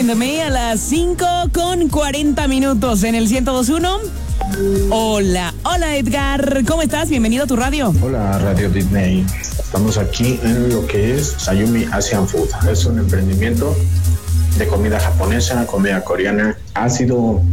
A las 5:40 en el 102.1. Hola Edgar, ¿cómo estás? Bienvenido a tu radio. Hola Radio Disney. Estamos aquí en lo que es Sayumi Asian Food. Es un emprendimiento de comida japonesa, comida coreana. Ha sido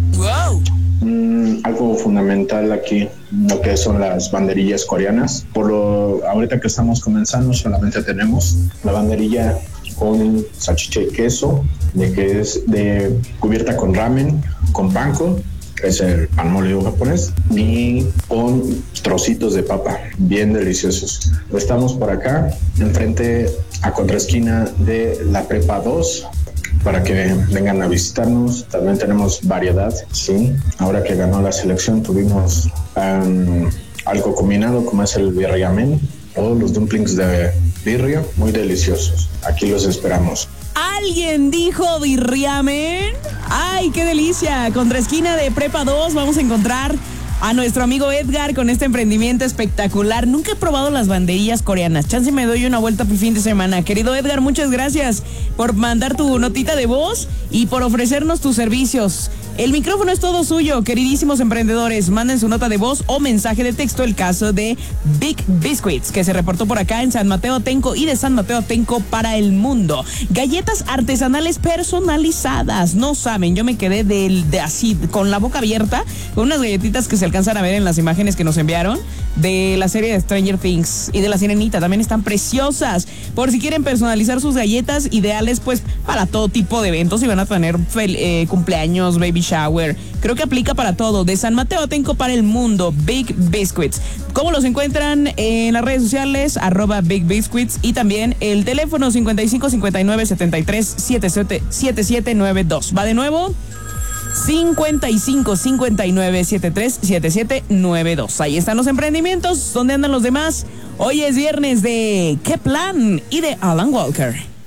algo fundamental aquí, lo que son las banderillas coreanas. Ahorita que estamos comenzando solamente tenemos la banderilla con salchicha y queso, que es cubierta con ramen, con panko, que es el pan molido japonés, y con trocitos de papa, bien deliciosos. Estamos por acá, enfrente a contraesquina de la Prepa 2, para que vengan a visitarnos. También tenemos variedad, sí. Ahora que ganó la selección tuvimos algo combinado como es el birriamen o los dumplings de birria, muy deliciosos. Aquí los esperamos. ¿Alguien dijo birriamen? ¡Ay, qué delicia! Contraesquina de Prepa 2 vamos a encontrar a nuestro amigo Edgar con este emprendimiento espectacular. Nunca he probado las banderillas coreanas. Chance me doy una vuelta por fin de semana. Querido Edgar, muchas gracias por mandar tu notita de voz y por ofrecernos tus servicios. El micrófono es todo suyo, queridísimos emprendedores. Manden su nota de voz o mensaje de texto. El caso de Big Biscuits, que se reportó por acá en San Mateo Atenco y de San Mateo Atenco para el mundo. Galletas artesanales personalizadas. No saben, yo me quedé de así, con la boca abierta, con unas galletitas que se alcanzan a ver en las imágenes que nos enviaron de la serie de Stranger Things y de La Sirenita. También están preciosas. Por si quieren personalizar sus galletas, ideales pues para todo tipo de eventos. Si van a tener cumpleaños, baby shower, creo que aplica para todo. De San Mateo Atenco para el mundo, Big Biscuits. ¿Cómo los encuentran? En las redes sociales, @Big Biscuits, y también el teléfono 55 59 73 7792. Va de nuevo, 55 59 73 7792. Ahí están los emprendimientos. ¿Dónde andan los demás? Hoy es viernes de ¿Qué plan? Y de Alan Walker.